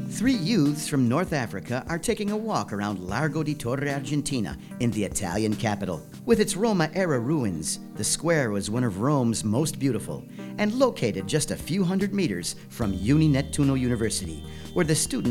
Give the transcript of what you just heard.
Three youths from North Africa are taking a walk around Largo di Torre Argentina in the Italian capital. With its Roma-era ruins, the square was one of Rome's most beautiful and located just a few hundred meters from Uni Nettuno University, where the students